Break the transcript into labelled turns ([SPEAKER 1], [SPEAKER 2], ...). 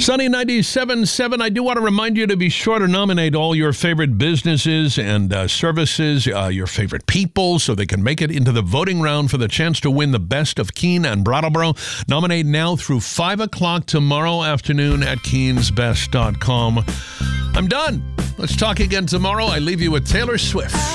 [SPEAKER 1] Sunny 97.7. I do want to remind you to be sure to nominate all your favorite businesses and services, your favorite people, so they can make it into the voting round for the chance to win the best of Keene and Brattleboro. Nominate now through 5 o'clock tomorrow afternoon at keensbest.com. I'm done. Let's talk again tomorrow. I leave you with Taylor Swift.